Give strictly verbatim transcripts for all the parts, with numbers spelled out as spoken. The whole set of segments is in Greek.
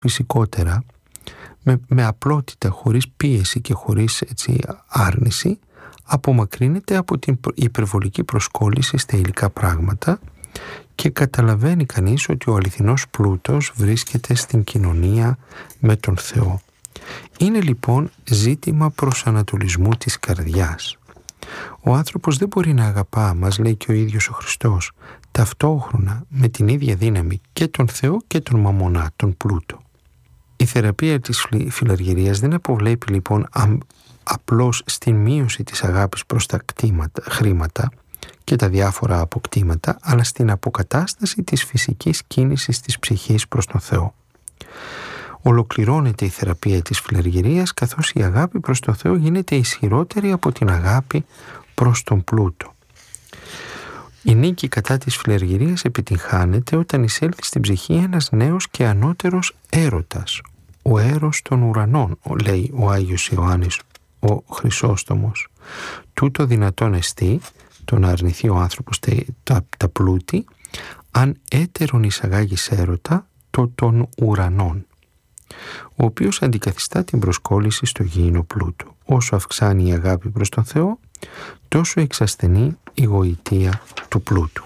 φυσικότερα, με, με απλότητα, χωρίς πίεση και χωρίς έτσι, άρνηση, απομακρύνεται από την υπερβολική προσκόλληση στα υλικά πράγματα και καταλαβαίνει κανείς ότι ο αληθινός πλούτος βρίσκεται στην κοινωνία με τον Θεό. Είναι λοιπόν ζήτημα προσανατολισμού της καρδιάς. Ο άνθρωπος δεν μπορεί να αγαπά, μας λέει και ο ίδιος ο Χριστός, ταυτόχρονα με την ίδια δύναμη και τον Θεό και τον μαμωνά, τον πλούτο. Η θεραπεία της φιλαργυρίας δεν αποβλέπει λοιπόν αμ, απλώς στην μείωση της αγάπης προς τα κτήματα, χρήματα και τα διάφορα αποκτήματα, αλλά στην αποκατάσταση της φυσικής κίνησης της ψυχής προς τον Θεό. Ολοκληρώνεται η θεραπεία της φιλαργυρίας καθώς η αγάπη προς τον Θεό γίνεται ισχυρότερη από την αγάπη προς τον πλούτο. Η νίκη κατά της φιλαργυρίας επιτυγχάνεται όταν εισέλθει στην ψυχή ένας νέος και ανώτερος έρωτας, ο έρος των ουρανών, λέει ο Άγιος Ιωάννης ο Χρυσόστομος. Τούτο δυνατόν εστί, το να αρνηθεί ο άνθρωπος τα, τα, τα πλούτη, αν έτερον εισαγάγεις έρωτα, το των ουρανών, ο οποίος αντικαθιστά την προσκόλληση στο γήινο πλούτο. Όσο αυξάνει η αγάπη προς τον Θεό, τόσο εξασθενεί η γοητεία του πλούτου.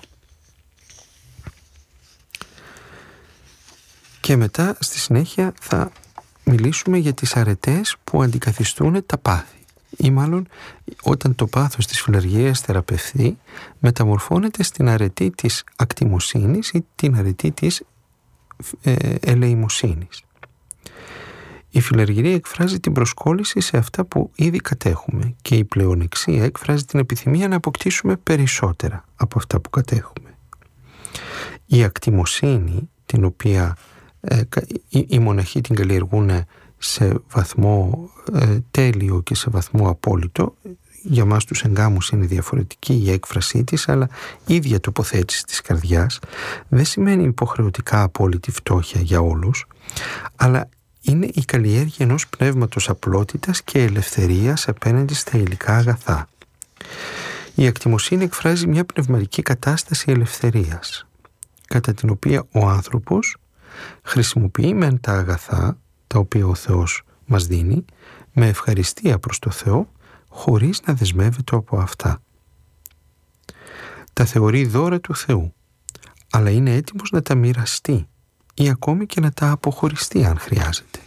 Και μετά στη συνέχεια θα μιλήσουμε για τις αρετές που αντικαθιστούν τα πάθη, ή μάλλον όταν το πάθος της φιλαργυρίας θεραπευθεί, μεταμορφώνεται στην αρετή της ακτιμοσύνης ή την αρετή της ε, ελεημοσύνης. Η φιλαργυρία εκφράζει την προσκόλληση σε αυτά που ήδη κατέχουμε και η πλεονεξία εκφράζει την επιθυμία να αποκτήσουμε περισσότερα από αυτά που κατέχουμε. Η ακτιμοσύνη, την οποία ε, οι, οι μοναχοί την καλλιεργούν σε βαθμό ε, τέλειο και σε βαθμό απόλυτο, για μας τους εγκάμους είναι διαφορετική η έκφρασή της, αλλά ίδια τοποθέτηση της καρδιάς, δεν σημαίνει υποχρεωτικά απόλυτη φτώχεια για όλους, αλλά είναι η καλλιέργεια ενός πνεύματος απλότητας και ελευθερίας απέναντι στα υλικά αγαθά. Η ακτιμοσύνη εκφράζει μια πνευματική κατάσταση ελευθερίας, κατά την οποία ο άνθρωπος χρησιμοποιεί μεν τα αγαθά, τα οποία ο Θεός μας δίνει, με ευχαριστία προς το Θεό, χωρίς να δεσμεύεται από αυτά. Τα θεωρεί δώρα του Θεού, αλλά είναι έτοιμος να τα μοιραστεί ή ακόμη και να τα αποχωριστεί αν χρειάζεται.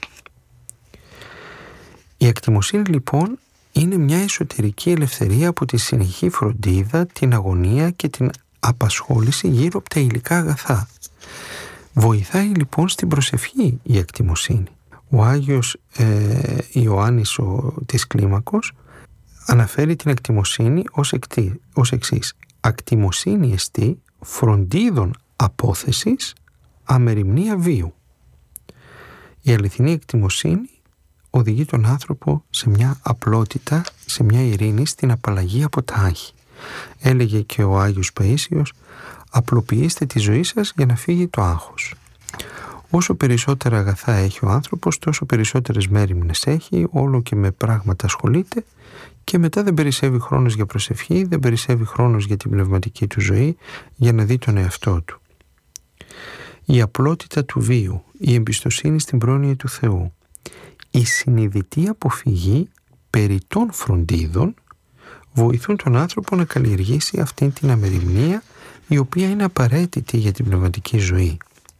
Η ακτιμοσύνη λοιπόν είναι μια εσωτερική ελευθερία από τη συνεχή φροντίδα, την αγωνία και την απασχόληση γύρω από τα υλικά αγαθά. Βοηθάει λοιπόν στην προσευχή η ακτιμοσύνη. Ο Άγιος ε, Ιωάννης ο, της Κλίμακος αναφέρει την ακτιμοσύνη ως, εκτί, ως εξής. Ακτιμοσύνη εστί φροντίδων απόθεσης αμεριμνία βίου. Η αληθινή ακτιμοσύνη οδηγεί τον άνθρωπο σε μια απλότητα, σε μια ειρήνη, στην απαλλαγή από τα άγχη. Έλεγε και ο Άγιος Παΐσιος, απλοποιήστε τη ζωή σας για να φύγει το άγχος. Όσο περισσότερα αγαθά έχει ο άνθρωπος, τόσο περισσότερες μέριμνες έχει, όλο και με πράγματα ασχολείται και μετά δεν περισσεύει χρόνος για προσευχή, δεν περισσεύει χρόνος για την πνευματική του ζωή, για να δει τον εαυτό του. Η απλότητα του βίου, η εμπιστοσύνη στην πρόνοια του Θεού, η συνειδητή αποφυγή περιττών φροντίδων βοηθούν τον άνθρωπο να καλλιεργήσει αυτή την αμεριμνία, η οποία είναι απαραίτητη για την πνευματική ζωή.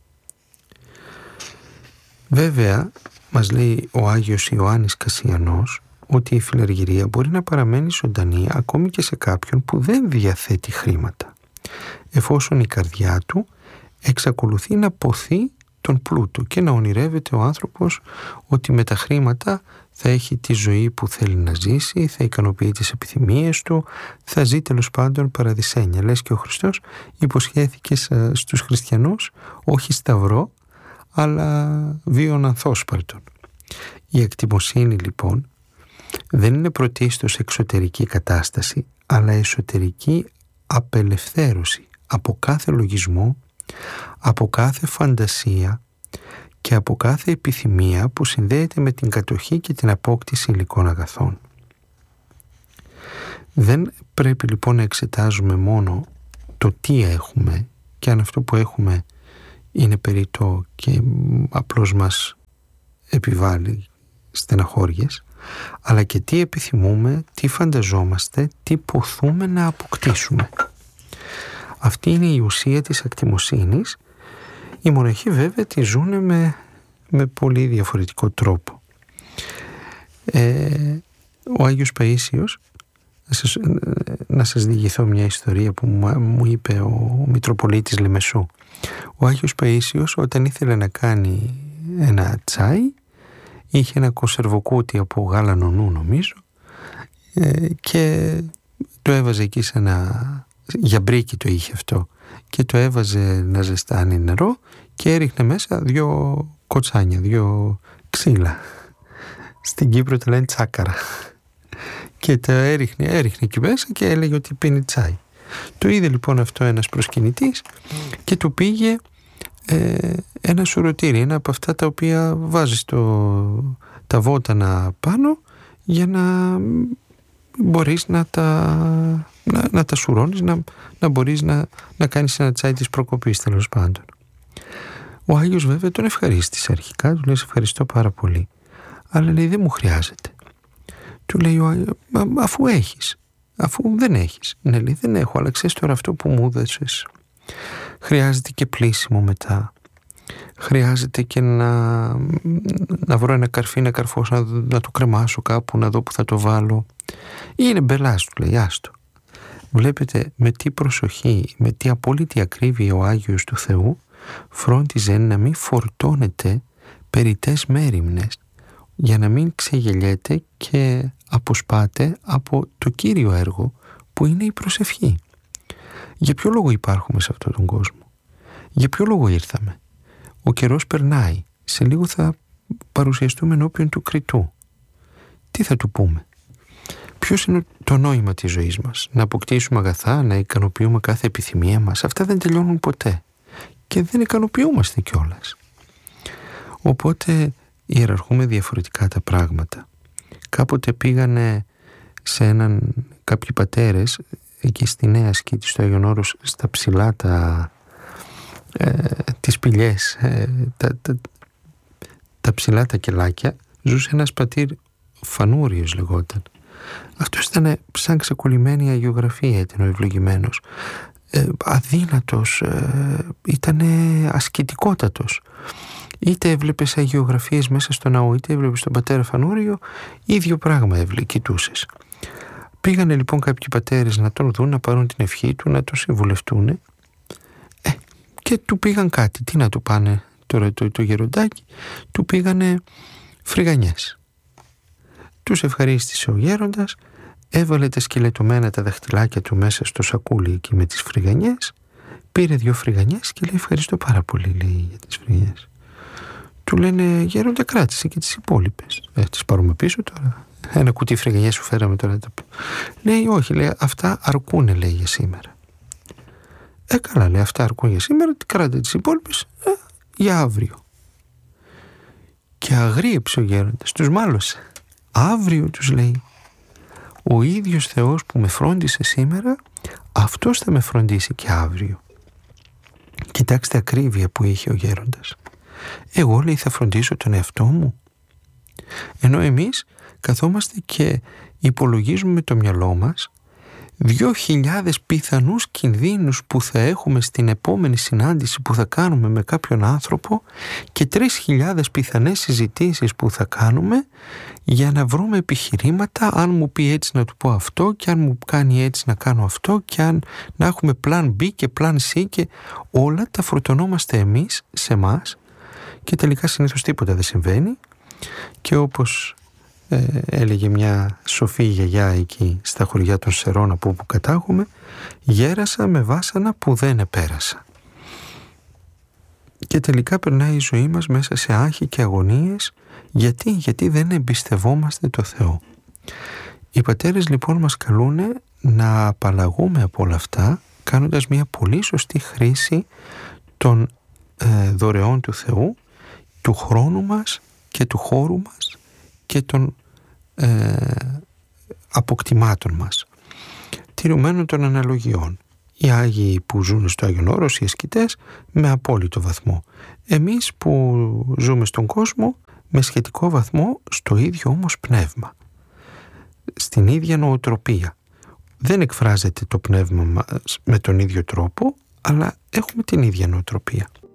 Βέβαια, μας λέει ο Άγιος Ιωάννης Κασιανός, ότι η φιλαργυρία μπορεί να παραμένει ζωντανή ακόμη και σε κάποιον που δεν διαθέτει χρήματα, εφόσον η καρδιά του εξακολουθεί να ποθεί τον πλούτο και να ονειρεύεται ο άνθρωπος ότι με τα χρήματα θα έχει τη ζωή που θέλει να ζήσει, θα ικανοποιεί τις επιθυμίες του, θα ζει τέλος πάντων παραδεισένια. Λες και ο Χριστός υποσχέθηκε στους χριστιανούς όχι σταυρό, αλλά βίον ανθόσπαρτον. Η ακτιμοσύνη λοιπόν δεν είναι πρωτίστως εξωτερική κατάσταση, αλλά εσωτερική απελευθέρωση από κάθε λογισμό, από κάθε φαντασία και από κάθε επιθυμία που συνδέεται με την κατοχή και την απόκτηση υλικών αγαθών. Δεν πρέπει λοιπόν να εξετάζουμε μόνο το τι έχουμε και αν αυτό που έχουμε είναι περιττό και απλώς μας επιβάλλει στεναχώριες, αλλά και τι επιθυμούμε, τι φανταζόμαστε, τι ποθούμε να αποκτήσουμε. Αυτή είναι η ουσία της ακτιμοσύνης. Οι μοναχοί βέβαια τη ζουν με, με πολύ διαφορετικό τρόπο. Ε, ο Άγιος Παΐσιος, να σας, να σας διηγηθώ μια ιστορία που μου, μου είπε ο Μητροπολίτης Λεμεσού. Ο Άγιος Παΐσιος, όταν ήθελε να κάνει ένα τσάι, είχε ένα κονσερβοκούτι από γάλανο νου, νομίζω, ε, και το έβαζε εκεί σε ένα γιαμπρίκι, το είχε αυτό, και το έβαζε να ζεστάνει νερό και έριχνε μέσα δυο κοτσάνια, δυο ξύλα. Στην Κύπρο το λένε τσάκαρα. Και το έριχνε, έριχνε εκεί μέσα και έλεγε ότι πίνει τσάι. Το είδε λοιπόν αυτό ένας προσκυνητής και του πήγε ε, ένα σουρωτήρι, ένα από αυτά τα οποία βάζεις το, τα βότανα πάνω για να μπορείς να τα, να, να τα σουρώνεις, να, να μπορείς να, να κάνεις ένα τσάι της προκοπής, τέλος πάντων. Ο Άγιος βέβαια τον ευχαρίστησε αρχικά, του λέει ευχαριστώ πάρα πολύ, αλλά λέει δεν μου χρειάζεται. Του λέει ο Άγιος, αφού έχεις, αφού δεν έχεις. Ναι, λέει δεν έχω, αλλά ξέρεις τώρα αυτό που μου έδωσες χρειάζεται και πλύσιμο μετά, χρειάζεται και να, να βρω ένα καρφί να καρφώσω, να, να το κρεμάσω κάπου, να δω που θα το βάλω. Είναι μπελάς, του λέει, άστο. Βλέπετε με τι προσοχή, με τι απόλυτη ακρίβεια ο Άγιος του Θεού φρόντιζε να μην φορτώνεται περιττές μέριμνες, για να μην ξεγελιέται και αποσπάται από το κύριο έργο που είναι η προσευχή. Για ποιο λόγο υπάρχουμε σε αυτόν τον κόσμο? Για ποιο λόγο ήρθαμε? Ο καιρός περνάει. Σε λίγο θα παρουσιαστούμε ενώπιον του κριτού. Τι θα του πούμε? Ποιος είναι το νόημα της ζωής μας? Να αποκτήσουμε αγαθά, να ικανοποιούμε κάθε επιθυμία μας? Αυτά δεν τελειώνουν ποτέ και δεν ικανοποιούμαστε κιόλας. Οπότε ιεραρχούμε διαφορετικά τα πράγματα. Κάποτε πήγανε σε έναν κάποιοι πατέρες εκεί στη Νέα Σκήτη, στο Άγιον Όρος, στα ψηλά τα ε, τις σπηλιές, ε, τα, τα, τα ψηλά τα κελάκια, ζούσε ένας πατήρ Φανούριος λεγόταν. Αυτός ήταν σαν ξεκολλημένη αγιογραφία, ήταν ο ευλογημένος. Ε, αδύνατος, ε, ήταν ασκητικότατος. Είτε έβλεπες αγιογραφίες μέσα στο ναό, είτε έβλεπες τον πατέρα Φανούριο, ίδιο πράγμα έβλεπε, κοιτούσες. Πήγανε λοιπόν κάποιοι πατέρες να τον δουν, να πάρουν την ευχή του, να τον συμβουλευτούν, ε, και του πήγαν κάτι. Τι να του πάνε τώρα το, το γεροντάκι? Του πήγανε φρυγανιές. Τους ευχαρίστησε ο γέροντας, έβαλε τα σκελετωμένα τα δαχτυλάκια του μέσα στο σακούλι εκεί με τις φρυγανιές, πήρε δυο φρυγανιές και λέει ευχαριστώ πάρα πολύ, λέει, για τις φρυγανιές. Του λένε γέροντα, κράτησε και τις υπόλοιπες. Ε, τις πάρουμε πίσω τώρα? Ένα κουτί φρυγανιές σου φέραμε τώρα. Λέει όχι, λέει, αυτά αρκούνε, λέει, για σήμερα. Ε, καλά, λέει, αυτά αρκούν για σήμερα, κράτε τις υπόλοιπες ε, για αύριο. Και αγρίεψε ο γέροντας, τους μάλωσε. Αύριο, τους λέει, ο ίδιος Θεός που με φρόντισε σήμερα, αυτός θα με φροντίσει και αύριο. Κοιτάξτε ακρίβεια που είχε ο γέροντας. Εγώ, λέει, θα φροντίσω τον εαυτό μου? Ενώ εμείς καθόμαστε και υπολογίζουμε με το μυαλό μας δύο χιλιάδες πιθανούς κινδύνους που θα έχουμε στην επόμενη συνάντηση που θα κάνουμε με κάποιον άνθρωπο και τρεις χιλιάδες πιθανές συζητήσεις που θα κάνουμε για να βρούμε επιχειρήματα, αν μου πει έτσι να του πω αυτό και αν μου κάνει έτσι να κάνω αυτό και αν να έχουμε πλάν B και πλάν C, και όλα τα φορτωνόμαστε εμείς σε εμάς και τελικά συνήθως τίποτα δεν συμβαίνει. Και όπως ε, έλεγε μια σοφή γιαγιά εκεί στα χωριά των Σερών από όπου κατάγομαι, γέρασα με βάσανα που δεν επέρασα. Και τελικά περνάει η ζωή μας μέσα σε άγχη και αγωνίες. Γιατί, γιατί δεν εμπιστευόμαστε το Θεό. Οι πατέρες λοιπόν μας καλούνε να απαλλαγούμε από όλα αυτά, κάνοντας μια πολύ σωστή χρήση των ε, δωρεών του Θεού, του χρόνου μας και του χώρου μας και των ε, αποκτημάτων μας, τηρουμένων των αναλογιών. Οι Άγιοι που ζουν στο Άγιον Όρος, οι ασκητές, με απόλυτο βαθμό. Εμείς που ζούμε στον κόσμο με σχετικό βαθμό στο ίδιο όμως πνεύμα, στην ίδια νοοτροπία. Δεν εκφράζεται το πνεύμα μας με τον ίδιο τρόπο, αλλά έχουμε την ίδια νοοτροπία.